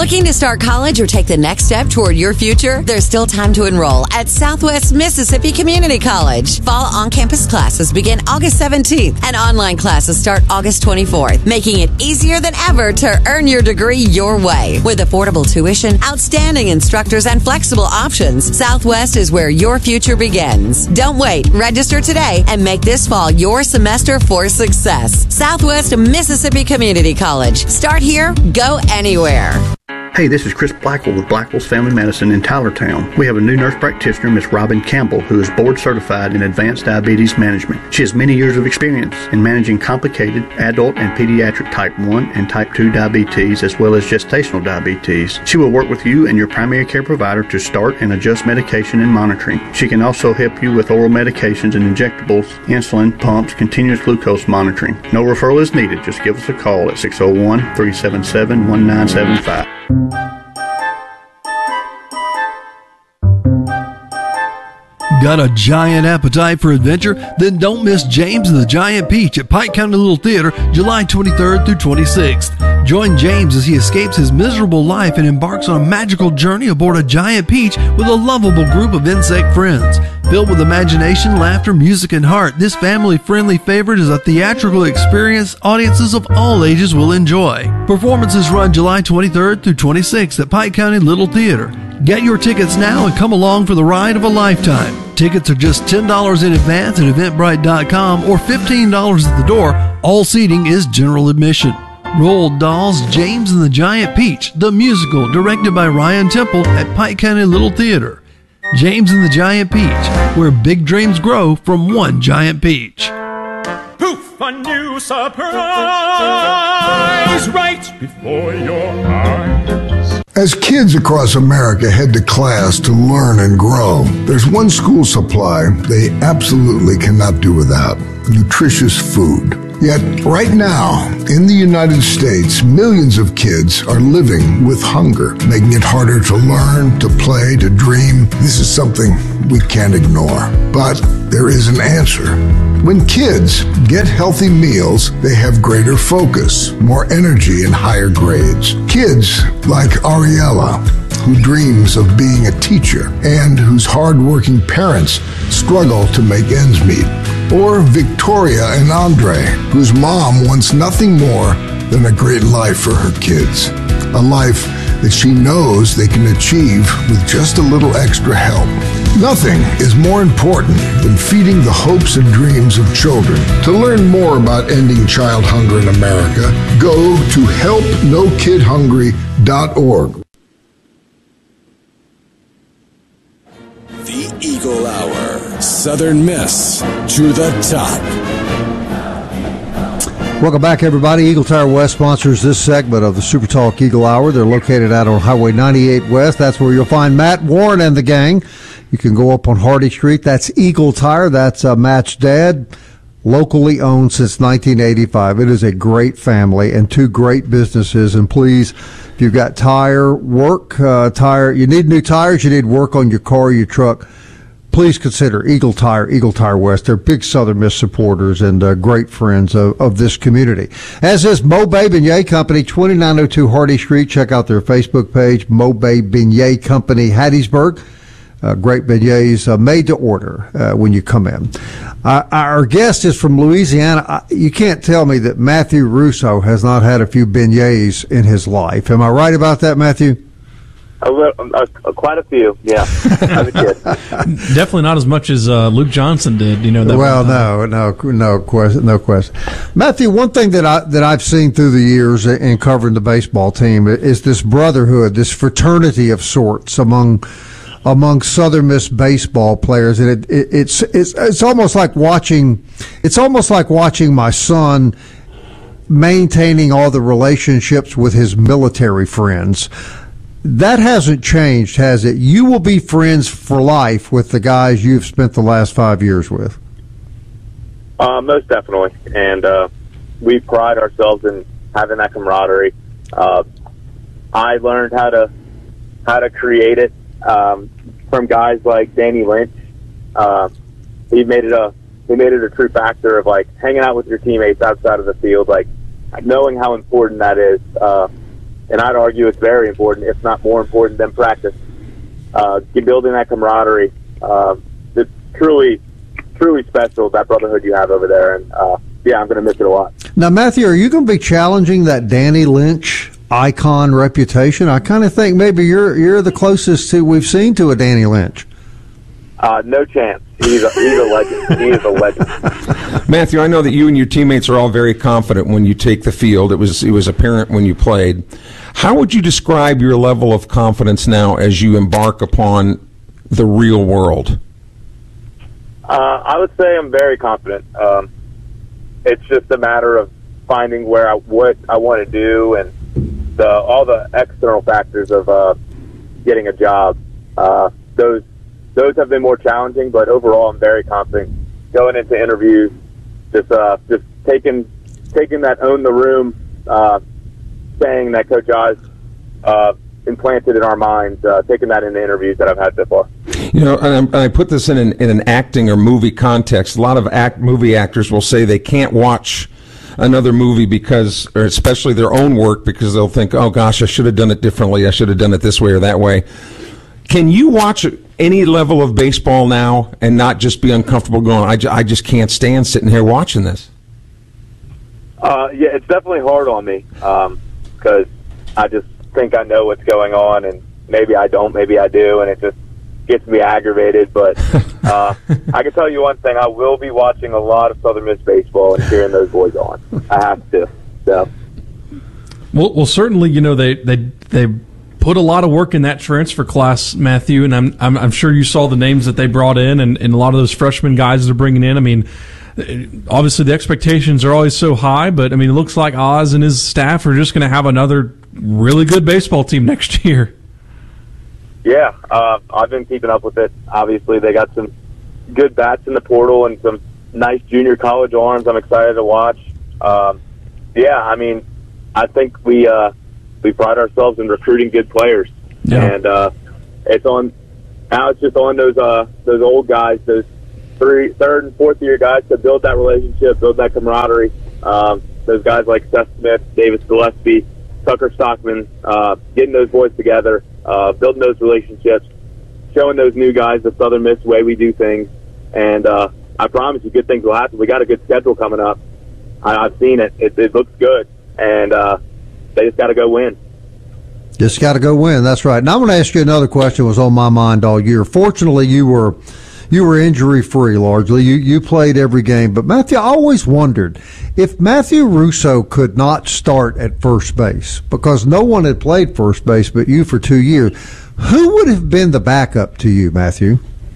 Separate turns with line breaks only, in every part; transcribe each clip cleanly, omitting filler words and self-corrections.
Looking to start college or take the next step toward your future? There's still time to enroll at Southwest Mississippi Community College. Fall on-campus classes begin August 17th and online classes start August 24th, making it easier than ever to earn your degree your way. With affordable tuition, outstanding instructors, and flexible options, Southwest is where your future begins. Don't wait. Register today and make this fall your semester for success. Southwest Mississippi Community College. Start here, go anywhere.
Hey, this is Chris Blackwell with Blackwell's Family Medicine in Tylertown. We have a new nurse practitioner, Miss Robin Campbell, who is board certified in advanced diabetes management. She has many years of experience in managing complicated adult and pediatric type 1 and type 2 diabetes, as well as gestational diabetes. She will work with you and your primary care provider to start and adjust medication and monitoring. She can also help you with oral medications and injectables, insulin, pumps, continuous glucose monitoring. No referral is needed. Just give us a call at 601-377-1975.
Got a giant appetite for adventure? Then don't miss James and the Giant Peach at Pike County Little Theater, July 23rd through 26th. Join James as he escapes his miserable life and embarks on a magical journey aboard a giant peach with a lovable group of insect friends. Filled with imagination, laughter, music, and heart, this family-friendly favorite is a theatrical experience audiences of all ages will enjoy. Performances run July 23rd through 26th at Pike County Little Theater. Get your tickets now and come along for the ride of a lifetime. Tickets are just $10 in advance at Eventbrite.com or $15 at the door. All seating is general admission. Roald Dahl's James and the Giant Peach, the musical, directed by Ryan Temple at Pike County Little Theater. James and the Giant Peach, where big dreams grow from one giant peach.
Poof, a new surprise right before your eyes.
As kids across America head to class to learn and grow, there's one school supply they absolutely cannot do without: nutritious food. Yet, right now, in the United States, millions of kids are living with hunger, making it harder to learn, to play, to dream. This is something we can't ignore. But there is an answer. When kids get healthy meals, they have greater focus, more energy, and higher grades. Kids like Ariella, who dreams of being a teacher and whose hard-working parents struggle to make ends meet. Or Victoria and Andre, whose mom wants nothing more than a great life for her kids. A life that she knows they can achieve with just a little extra help. Nothing is more important than feeding the hopes and dreams of children. To learn more about ending child hunger in America, go to helpnokidhungry.org.
The Eagle Hour. Southern Miss to the top.
Welcome back, everybody. Eagle Tire West sponsors this segment of the Super Talk Eagle Hour. They're located out on Highway 98 West. That's where you'll find Matt Warren and the gang. You can go up on Hardy Street. That's Eagle Tire. That's Matt's dad. Locally owned since 1985. It is a great family and two great businesses. And please, if you've got tire work, you need new tires, you need work on your car, your truck, please consider Eagle Tire West. They're big Southern Miss supporters and great friends of this community. As is Mo Bay Beignet Company, 2902 Hardy Street. Check out their Facebook page, Mo Bay Beignet Company, Hattiesburg. Great beignets made to order when you come in. Our guest is from Louisiana. You can't tell me that Matthew Russo has not had a few beignets in his life. Am I right about that, Matthew?
Quite a few, yeah. I was good.
Definitely not as much as Luke Johnson did. You know.
No question. Matthew, one thing that I've seen through the years in covering the baseball team is this brotherhood, this fraternity of sorts among Southern Miss baseball players, and it's almost like watching my son maintaining all the relationships with his military friends. That hasn't changed, has it? You will be friends for life with the guys you've spent the last 5 years with.
Most definitely, and we pride ourselves in having that camaraderie. I learned how to create it from guys like Danny Lynch. He made it a true factor of like hanging out with your teammates outside of the field, like knowing how important that is. and I'd argue it's very important, if not more important than practice. Building that camaraderie, it's truly special, that brotherhood you have over there, and I'm going to miss it a lot.
Now, Matthew, are you going to be challenging that Danny Lynch icon reputation? I kind of think maybe you're the closest we've seen to a Danny Lynch.
No chance. He's a legend. He is a legend.
Matthew, I know that you and your teammates are all very confident when you take the field. It was apparent when you played. How would you describe your level of confidence now as you embark upon the real world?
I would say I'm very confident. It's just a matter of finding what I want to do, and all the external factors of getting a job. Those have been more challenging, but overall I'm very confident going into interviews. Just taking that own the room saying that Coach Oz implanted in our minds, taking that into interviews that I've had so far.
And I put this in an acting or movie context. A lot of movie actors will say they can't watch another movie or especially their own work, because they'll think, oh gosh, I should have done it differently. I should have done it this way or that way. Can you watch any level of baseball now and not just be uncomfortable going, I just can't stand sitting here watching this?
It's definitely hard on me because I just think I know what's going on, and maybe I don't, maybe I do, and it just gets me aggravated. But I can tell you one thing, I will be watching a lot of Southern Miss baseball and cheering those boys on. I have to. So.
Well, certainly, they put a lot of work in that transfer class, Matthew, and I'm sure you saw the names that they brought in, and a lot of those freshman guys they're bringing in. I mean, obviously the expectations are always so high, but I mean, it looks like Oz and his staff are just going to have another really good baseball team next year.
Yeah, I've been keeping up with it. Obviously, they got some good bats in the portal and some nice junior college arms I'm excited to watch. I mean, I think we pride ourselves in recruiting good players, and it's just on those old guys, those third and fourth year guys, to build that relationship, build that camaraderie. Those guys like Seth Smith, Davis Gillespie, Tucker Stockman, getting those boys together, building those relationships, showing those new guys the Southern Miss way we do things, and I promise you, good things will happen. We got a good schedule coming up. I've seen it. It looks good, and they just got to go win.
Just got to go win. That's right. Now I'm going to ask you another question that was on my mind all year. Fortunately, you were injury free largely. You played every game. But Matthew, I always wondered if Matthew Russo could not start at first base, because no one had played first base but you for 2 years, who would have been the backup to you, Matthew?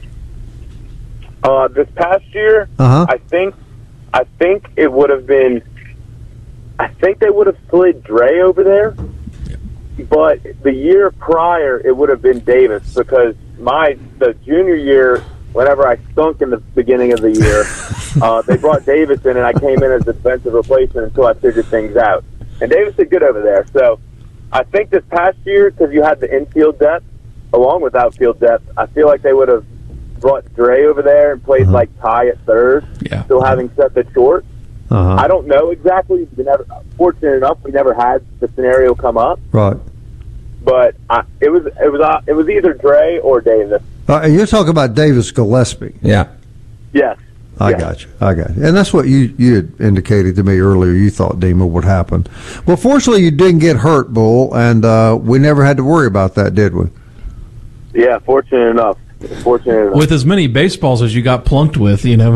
This past year, I think it would have been. I think they would have slid Dre over there, but the year prior it would have been Davis, because the junior year, whenever I stunk in the beginning of the year, they brought Davis in, and I came in as a defensive replacement until I figured things out. And Davis did good over there. So I think this past year, because you had the infield depth along with outfield depth, I feel like they would have brought Dre over there and played like Ty at third, still having Seth at short. I don't know exactly. Fortunate enough, we never had the scenario come up.
Right.
But it was either Dre or Davis.
You're talking about Davis Gillespie.
Yeah.
Yes.
I got you. And that's what you had indicated to me earlier. You thought Dima would happen. Well, fortunately, you didn't get hurt, Bull, and we never had to worry about that, did we?
Yeah, fortunate enough.
With as many baseballs as you got plunked with,
Yeah,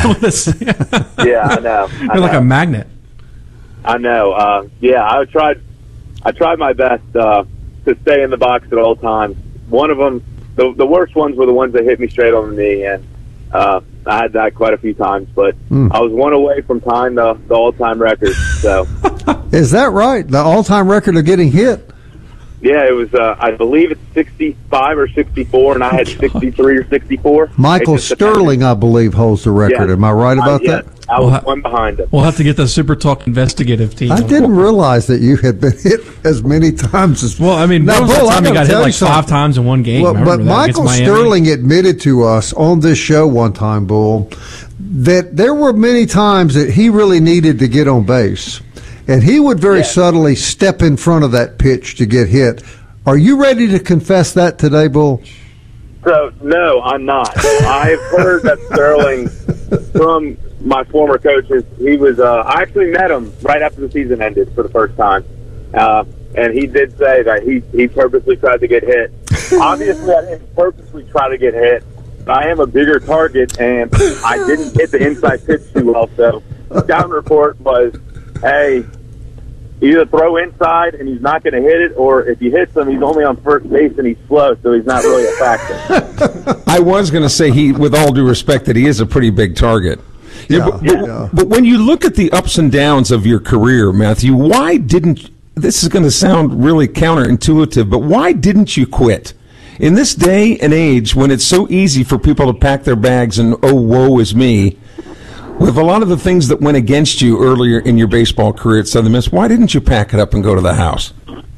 I know.
You're like a magnet.
I know. I tried my best to stay in the box at all times. One of them, the worst ones were the ones that hit me straight on the knee, and I had that quite a few times. But I was one away from tying the all-time record. So,
is that right? The all-time record of getting hit?
Yeah, it was. I believe it's 65 or 64, and I had 63 or 64.
Michael Sterling, I believe, holds the record. Am I right about that?
I was one behind him.
We'll have to get the Super Talk investigative team.
I didn't realize that you had been hit as many times as.
Well, I mean,
now,
Bull,
Bull,
time he got hit like 5 times in one game.
Well, but Michael Sterling admitted to us on this show one time, Bull, that there were many times that he really needed to get on base. and he would very subtly step in front of that pitch to get hit. Are you ready to confess that today, Bull?
So, no, I'm not. I've heard that Sterling, from my former coaches, he was, I actually met him right after the season ended for the first time. And he did say that he purposely tried to get hit. Obviously, I didn't purposely try to get hit. But I am a bigger target, and I didn't hit the inside pitch too well. So the scouting report was, hey, either throw inside and he's not going to hit it, or if he hits him, he's only on first base and he's slow, so he's not really a factor.
I was going to say, with all due respect, that he is a pretty big target. But when you look at the ups and downs of your career, Matthew, why didn't, this is going to sound really counterintuitive, but why didn't you quit? In this day and age, when it's so easy for people to pack their bags and, oh, woe is me, with a lot of the things that went against you earlier in your baseball career at Southern Miss, why didn't you pack it up and go to the house?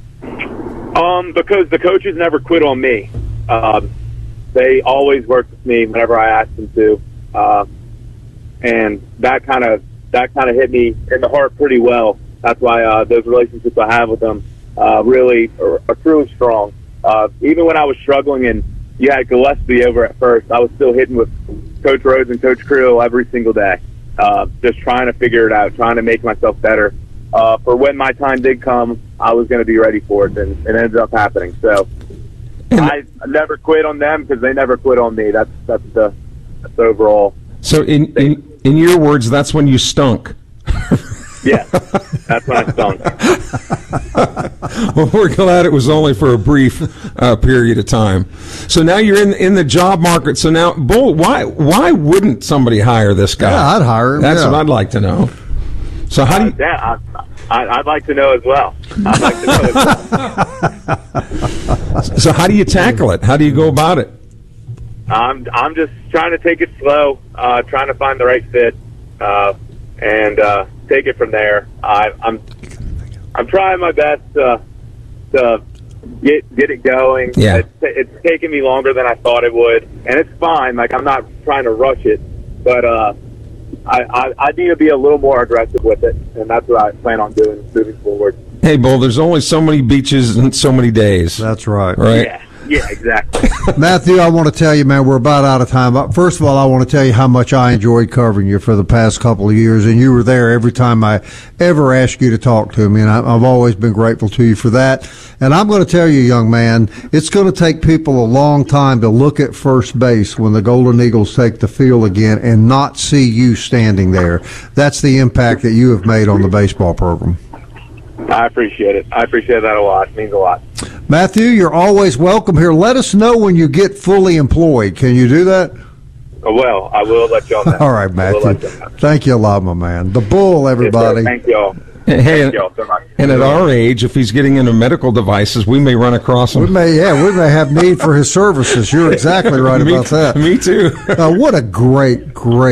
Because the coaches never quit on me. They always worked with me whenever I asked them to, and that kind of hit me in the heart pretty well. That's why those relationships I have with them really are truly strong. Even when I was struggling and you had Gillespie over at first, I was still hitting with Coach Rhodes and Coach Creel every single day, just trying to figure it out, trying to make myself better. For when my time did come, I was going to be ready for it, and it ended up happening. So I never quit on them because they never quit on me. That's the overall.
So in your words, that's when you stunk.
Yeah, that's when I stunk.
Well, we're glad it was only for a brief period of time. So now you're in the job market. So now, Bull, why wouldn't somebody hire this guy?
Yeah, I'd hire him.
That's what I'd like to know. So how do you?
Yeah, I'd like to know as well. I'd like to know as well.
So how do you tackle it? How do you go about it?
I'm just trying to take it slow, trying to find the right fit, and take it from there. I'm trying my best to get it going.
Yeah.
It's taken me longer than I thought it would, and it's fine. Like, I'm not trying to rush it, but I need to be a little more aggressive with it, and that's what I plan on doing moving forward.
Hey, Bull, there's only so many beaches and so many days.
That's right.
Right?
Yeah, exactly.
Matthew, I want to tell you, man, we're about out of time. First of all, I want to tell you how much I enjoyed covering you for the past couple of years, and you were there every time I ever asked you to talk to me, and I've always been grateful to you for that. And I'm going to tell you, young man, it's going to take people a long time to look at first base when the Golden Eagles take the field again and not see you standing there. That's the impact that you have made on the baseball program.
I appreciate it. I appreciate that a lot. It means a lot.
Matthew, you're always welcome here. Let us know when you get fully employed. Can you do that?
Well, I will let y'all know.
All right, Matthew. Thank you a lot, my man. The Bull, everybody.
Yes, thank y'all.
Hey,
thank y'all so much.
And at our age, if he's getting into medical dedevices, we may run across him.
We may have need for his services. You're exactly right about that.
Me too.
What a great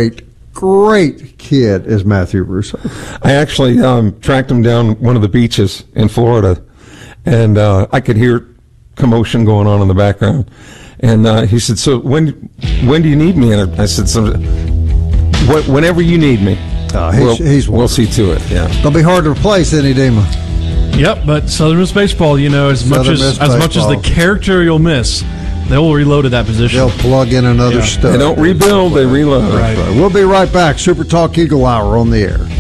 kid is Matthew Russo.
I actually tracked him down one of the beaches in Florida, and I could hear commotion going on in the background. And he said, "So when do you need me?" And I said, "Whenever you need me." We'll see to it. Yeah,
they'll be hard to replace, any Dima.
Yep, but Southern Miss baseball, as much as the character you'll miss, they'll reload at that position.
They'll plug in another stud.
They don't rebuild, they reload.
Right. We'll be right back. Super Talk Eagle Hour on the air.